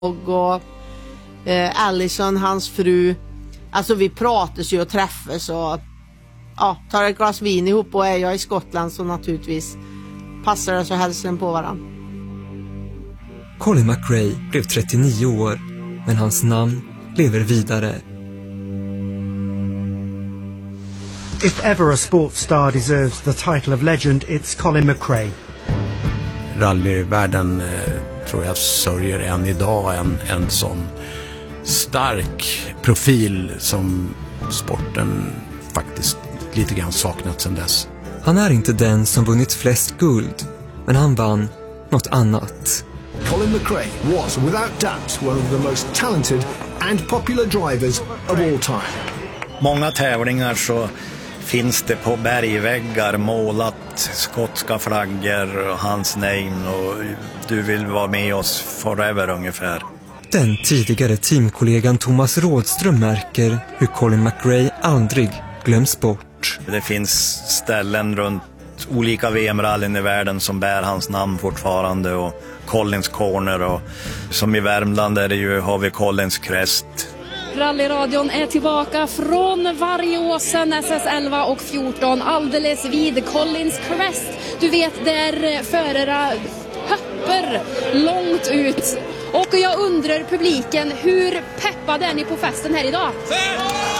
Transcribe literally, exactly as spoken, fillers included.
och eh, Allison, hans fru, alltså vi pratas ju och träffas och ja, tar ett glas vin ihop, och är jag i Skottland så naturligtvis passar det så hälsen på varandra. Colin McRae blev trettionio år, men hans namn lever vidare. If ever a sports star deserves the title of legend, it's Colin McRae. Rallyvärlden eh, tror jag sörjer än idag en, en sån stark profil som sporten faktiskt lite grann saknat sedan dess. Han är inte den som vunnit flest guld, men han vann något annat. Colin McRae was without doubt one of the most talented and popular drivers of all time. Många tävlingar så finns det på bergväggar målat skotska flaggor och hans namn och du vill vara med oss forever ungefär. Den tidigare teamkollegan Thomas Rådström märker hur Colin McRae aldrig glöms bort. Det finns ställen runt olika V M-rallyn i världen som bär hans namn fortfarande, och Collins Corner, och som i Värmland är det ju, har vi Collins Crest. Rallyradion är tillbaka från Vargåsen, S S elva och fjorton, alldeles vid Collins Crest. Du vet, där förare hoppar långt ut. Och jag undrar publiken, hur peppade är ni på festen här idag?